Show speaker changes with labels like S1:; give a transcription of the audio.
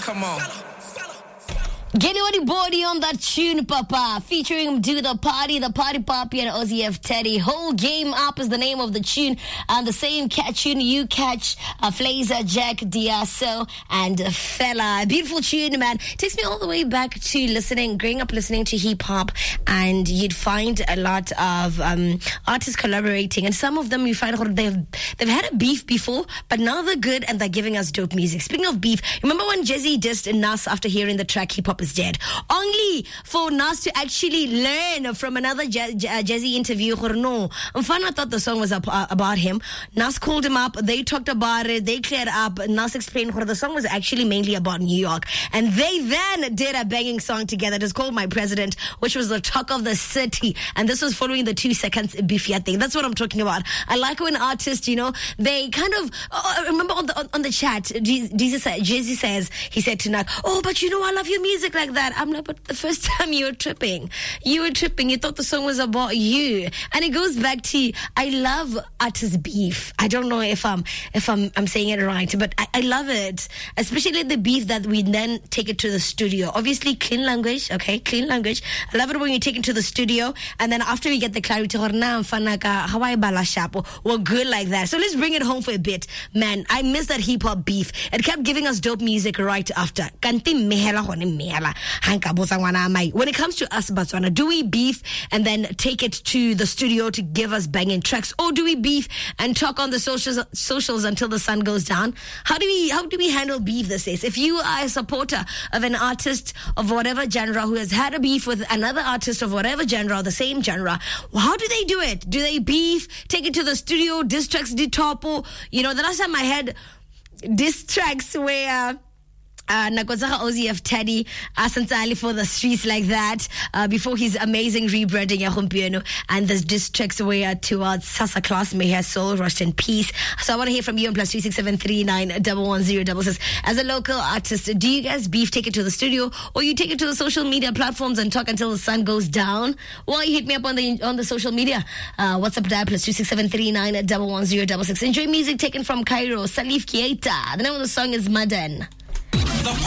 S1: Come on.
S2: Get your body on that tune, Papa. Featuring Do the Party Poppy, and Ozzy F. Teddy. Whole Game Up is the name of the tune. And the same catch tune you catch, Flazer, Jack, Diaso, and Fella. Beautiful tune, man. Takes me all the way back to growing up listening to hip hop. And you'd find a lot of artists collaborating. And some of them you find they've had a beef before, but now they're good and they're giving us dope music. Speaking of beef, remember when Jay-Z dissed Nas after hearing the track Hip Hop is Dead? Only for Nas to actually learn from another Jay-Z interview. No, Mfana thought the song was about him. Nas called him up. They talked about it. They cleared up. Nas explained the song was actually mainly about New York. And they then did a banging song together. It was called My President, which was the talk of the city. And this was following the 2 seconds beefia thing. That's what I'm talking about. I like when artists, they kind of, remember on the chat, Jay-Z says, he said to Nas, oh, but I love your music like that. I'm like, but the first time you were tripping. You thought the song was about you. And it goes back to, I love artist beef. I don't know if I'm saying it right, but I love it. Especially the beef that we then take it to the studio. Obviously, clean language. Okay, clean language. I love it when you take it to the studio, and then after we get the clarity, we're good like that. So let's bring it home for a bit. Man, I miss that hip hop beef. It kept giving us dope music right after. When it comes to us, Botswana, do we beef and then take it to the studio to give us banging tracks, or do we beef and talk on the socials until the sun goes down? How do we handle beef these days? If you are a supporter of an artist of whatever genre who has had a beef with another artist of whatever genre or the same genre, how do they do it? Do they beef, take it to the studio, diss tracks, ditopo? The last time I had diss tracks where Nakozaga Ozzy F. Teddy Asantali for the streets like that before his amazing rebranding Yahumpiano, and this districts were towards Sasa Class, may her soul rest in peace. So I want to hear from you on +367391106. As a local artist, do you guys beef, take it to the studio, or you take it to the social media platforms and talk until the sun goes down? Well, you hit me up on the social media. WhatsApp dial +367391106. Enjoy music taken from Cairo, Salif Keita. The name of the song is Madan.